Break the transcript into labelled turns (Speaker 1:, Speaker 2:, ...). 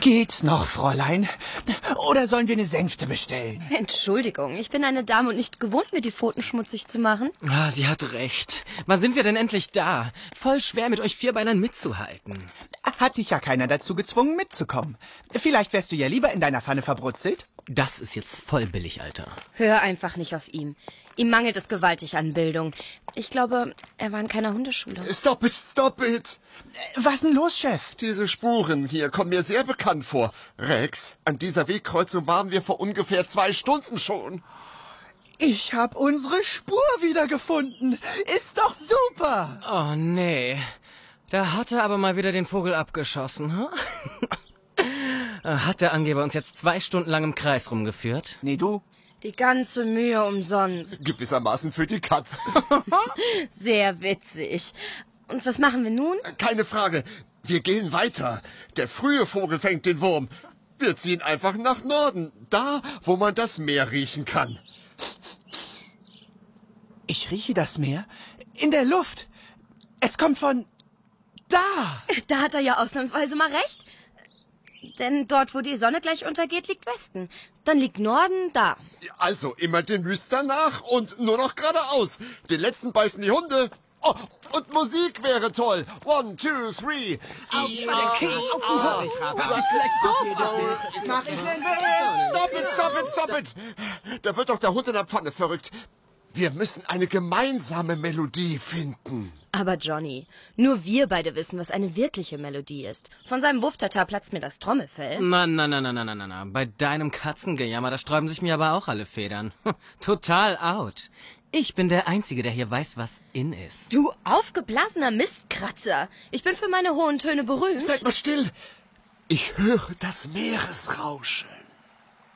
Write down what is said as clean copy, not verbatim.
Speaker 1: Geht's noch, Fräulein? Oder sollen wir eine Sänfte bestellen?
Speaker 2: Entschuldigung, ich bin eine Dame und nicht gewohnt, mir die Pfoten schmutzig zu machen.
Speaker 3: Ah, sie hat recht. Wann sind wir denn endlich da? Voll schwer, mit euch Vierbeinern mitzuhalten.
Speaker 1: Hat dich ja keiner dazu gezwungen, mitzukommen. Vielleicht wärst du ja lieber in deiner Pfanne verbrutzelt.
Speaker 3: Das ist jetzt voll billig, Alter.
Speaker 2: Hör einfach nicht auf ihn. Ihm mangelt es gewaltig an Bildung. Ich glaube, er war in keiner Hundeschule.
Speaker 4: Stop it, stop it!
Speaker 1: Was denn los, Chef?
Speaker 4: Diese Spuren hier kommen mir sehr bekannt vor. Rex, an dieser Wegkreuzung waren wir vor ungefähr 2 Stunden schon.
Speaker 1: Ich hab unsere Spur wiedergefunden. Ist doch super.
Speaker 3: Oh, nee. Da hat er aber mal wieder den Vogel abgeschossen, hm? Hat der Angeber uns jetzt 2 Stunden lang im Kreis rumgeführt?
Speaker 1: Nee, du?
Speaker 2: Die ganze Mühe umsonst.
Speaker 4: Gewissermaßen für die Katz.
Speaker 2: Sehr witzig. Und was machen wir nun?
Speaker 4: Keine Frage. Wir gehen weiter. Der frühe Vogel fängt den Wurm. Wir ziehen einfach nach Norden. Da, wo man das Meer riechen kann.
Speaker 1: Ich rieche das Meer. In der Luft. Es kommt von da.
Speaker 2: Da hat er ja ausnahmsweise mal recht. Denn dort, wo die Sonne gleich untergeht, liegt Westen. Dann liegt Norden da.
Speaker 4: Also immer den Lüstern nach und nur noch geradeaus. Den letzten beißen die Hunde. Oh, und Musik wäre toll. 1, 2, 3. Stop it. Da wird doch der Hund in der Pfanne verrückt. Wir müssen eine gemeinsame Melodie finden.
Speaker 2: Aber Johnny, nur wir beide wissen, was eine wirkliche Melodie ist. Von seinem Wuftata platzt mir das Trommelfell.
Speaker 3: Na. Bei deinem Katzengejammer, da sträuben sich mir aber auch alle Federn. Total out. Ich bin der Einzige, der hier weiß, was in ist.
Speaker 2: Du aufgeblasener Mistkratzer. Ich bin für meine hohen Töne berühmt.
Speaker 4: Seid mal still. Ich höre das Meeresrauschen.